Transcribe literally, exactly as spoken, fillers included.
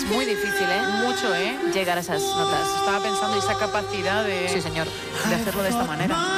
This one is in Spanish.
muy difícil, ¿eh? Mucho, ¿eh? Llegar a esas notas. Estaba pensando esa capacidad de, Sí, señor. de hacerlo de esta manera.